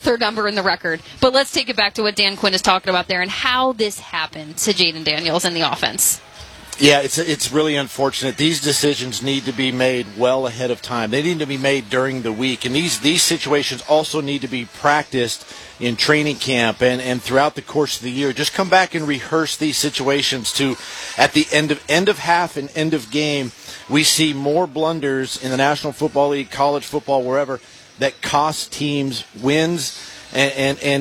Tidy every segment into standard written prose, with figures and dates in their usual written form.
third number in the record. But let's take it back to what Dan Quinn is talking about there and how this happened to Jaden Daniels and the offense. Yeah, it's really unfortunate. These decisions need to be made well ahead of time. They need to be made during the week. And these situations also need to be practiced in training camp and throughout the course of the year. Just come back and rehearse these situations to, at the end of half and end of game, we see more blunders in the National Football League, college football, wherever, that cost teams wins. And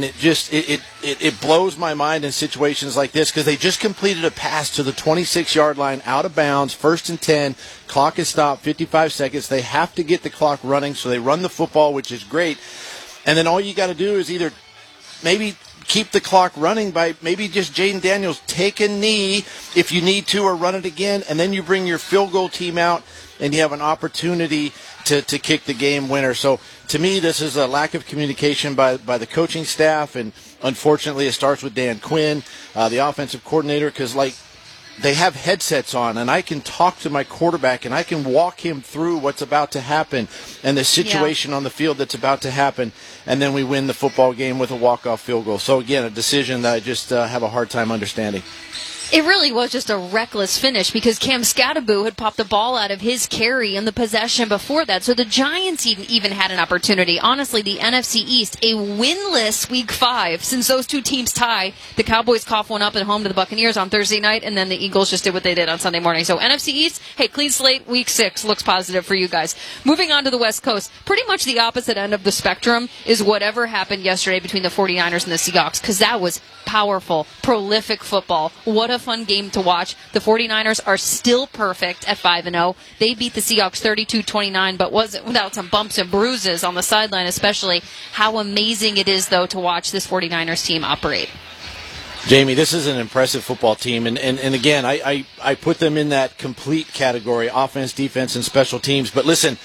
it blows my mind in situations like this because they just completed a pass to the 26-yard line out of bounds, 1st and 10, clock is stopped, 55 seconds. They have to get the clock running, so they run the football, which is great. And then all you got to do is either maybe keep the clock running by maybe just Jaden Daniels take a knee if you need to or run it again, and then you bring your field goal team out and you have an opportunity to kick the game winner. So to me, this is a lack of communication by the coaching staff, and unfortunately it starts with Dan Quinn, the offensive coordinator, because they have headsets on, and I can talk to my quarterback, and I can walk him through what's about to happen and the situation on the field that's about to happen, and then we win the football game with a walk-off field goal. So, again, a decision that I just have a hard time understanding. It really was just a reckless finish because Cam Skattebo had popped the ball out of his carry in the possession before that. So the Giants even had an opportunity. Honestly, the NFC East, a winless Week 5 since those two teams tie. The Cowboys cough one up at home to the Buccaneers on Thursday night, and then the Eagles just did what they did on Sunday morning. So NFC East, hey, clean slate, Week 6 looks positive for you guys. Moving on to the West Coast, pretty much the opposite end of the spectrum is whatever happened yesterday between the 49ers and the Seahawks, because that was powerful, prolific football. What a fun game to watch. The 49ers are still perfect at 5-0. They beat the Seahawks 32-29, but wasn't without some bumps and bruises on the sideline, especially. How amazing it is, though, to watch this 49ers team operate. Jamie, this is an impressive football team, and again, I put them in that complete category, offense, defense, and special teams. But listen,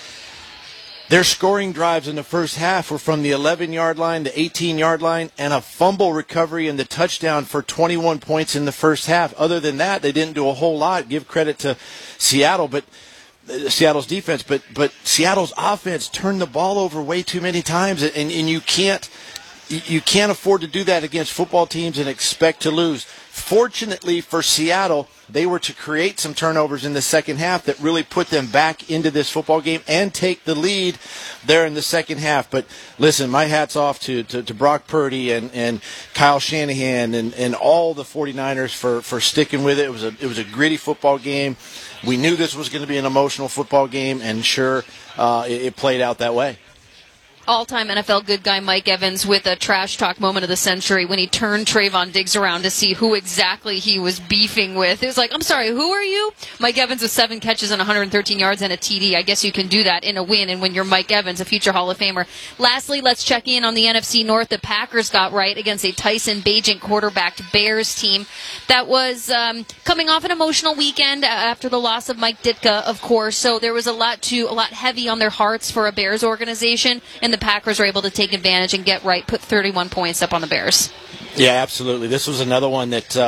their scoring drives in the first half were from the 11-yard line, the 18-yard line, and a fumble recovery and the touchdown for 21 points in the first half. Other than that, they didn't do a whole lot. Give credit to Seattle, but Seattle's defense, but Seattle's offense turned the ball over way too many times, and you can't afford to do that against football teams and expect to lose. Fortunately for Seattle, they were to create some turnovers in the second half that really put them back into this football game and take the lead there in the second half. But listen, my hat's off to Brock Purdy and Kyle Shanahan and all the 49ers for sticking with it. It was a gritty football game. We knew this was going to be an emotional football game, and sure, it played out that way. All-time NFL good guy Mike Evans with a trash talk moment of the century when he turned Trayvon Diggs around to see who exactly he was beefing with. It was like, I'm sorry, who are you? Mike Evans with 7 catches and 113 yards and a TD. I guess you can do that in a win, and when you're Mike Evans, a future Hall of Famer. Lastly, let's check in on the NFC North. The Packers got right against a Tyson Bagent quarterbacked Bears team that was coming off an emotional weekend after the loss of Mike Ditka, of course. So there was a lot heavy on their hearts for a Bears organization, and the Packers were able to take advantage and get right, put 31 points up on the Bears. Yeah, absolutely. This was another one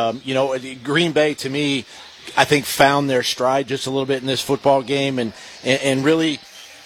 that, Green Bay, to me, I think found their stride just a little bit in this football game and really,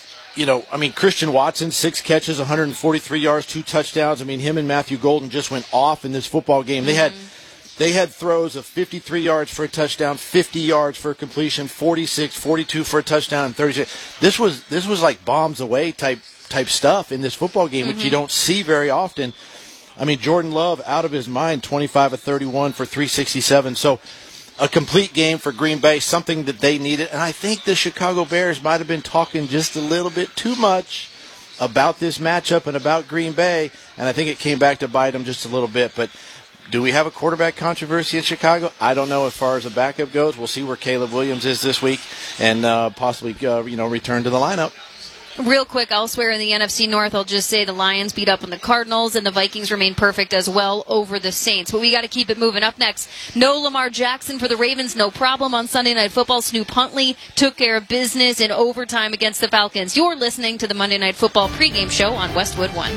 Christian Watson, 6 catches, 143 yards, 2 touchdowns. Him and Matthew Golden just went off in this football game. They had throws of 53 yards for a touchdown, 50 yards for a completion, 46, 42 for a touchdown, and 36. This was like bombs away type stuff in this football game, which you don't see very often. Jordan Love, out of his mind, 25 of 31 for 367. So a complete game for Green Bay, something that they needed. And I think the Chicago Bears might have been talking just a little bit too much about this matchup and about Green Bay, and I think it came back to bite them just a little bit. But do we have a quarterback controversy in Chicago? I don't know as far as a backup goes. We'll see where Caleb Williams is this week and possibly return to the lineup. Real quick, elsewhere in the NFC North, I'll just say the Lions beat up on the Cardinals, and the Vikings remain perfect as well over the Saints. But we got to keep it moving. Up next, no Lamar Jackson for the Ravens, no problem on Sunday Night Football. Snoop Huntley took care of business in overtime against the Falcons. You're listening to the Monday Night Football pregame show on Westwood One.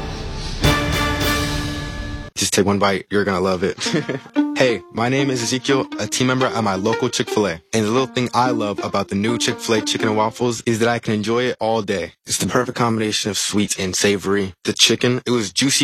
Just take one bite. You're going to love it. Hey, my name is Ezekiel, a team member at my local Chick-fil-A. And the little thing I love about the new Chick-fil-A chicken and waffles is that I can enjoy it all day. It's the perfect combination of sweet and savory. The chicken, it was juicy